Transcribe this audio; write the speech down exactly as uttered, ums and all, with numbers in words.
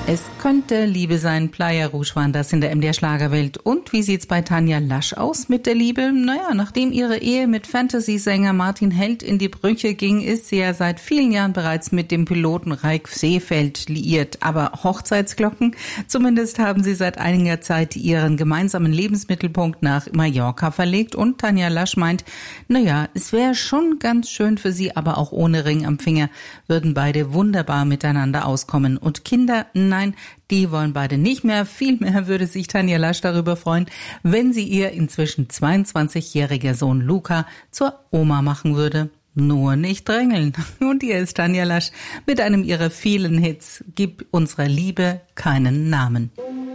Es könnte Liebe sein, Playa Rouge waren das in der M D R-Schlagerwelt. Und wie sieht's bei Tanja Lasch aus mit der Liebe? Naja, nachdem ihre Ehe mit Fantasy-Sänger Martin Held in die Brüche ging, ist sie ja seit vielen Jahren bereits mit dem Piloten Reik Seefeld liiert. Aber Hochzeitsglocken? Zumindest haben sie seit einiger Zeit ihren gemeinsamen Lebensmittelpunkt nach Mallorca verlegt. Und Tanja Lasch meint, naja, es wäre schon ganz schön für sie, aber auch ohne Ring am Finger würden beide wunderbar miteinander auskommen. Und Kinder, nein, die wollen beide nicht mehr. Vielmehr würde sich Tanja Lasch darüber freuen, wenn sie ihr inzwischen zweiundzwanzigjähriger Sohn Luca zur Oma machen würde. Nur nicht drängeln. Und hier ist Tanja Lasch mit einem ihrer vielen Hits. Gib unserer Liebe keinen Namen.